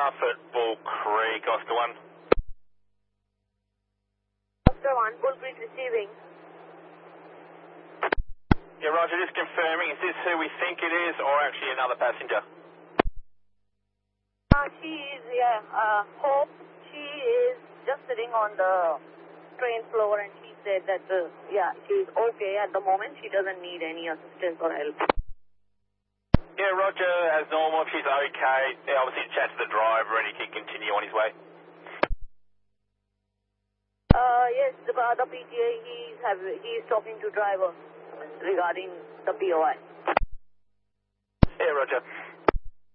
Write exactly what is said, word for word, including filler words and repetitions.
staff at Bull Creek, Oscar one. Oscar one, Bull Creek receiving. Yeah, Roger, just confirming, is this who we think it is or actually another passenger? Uh, she is, yeah, uh, Hope. She is just sitting on the train floor and she said that, uh, yeah, she's okay at the moment. She doesn't need any assistance or help. Yeah, Roger, as normal, if she's okay, yeah, obviously chat to the driver and he can continue on his way. Uh, yes, the, uh, the P T A, he's, have, he's talking to driver regarding the P O I. Yeah, Roger.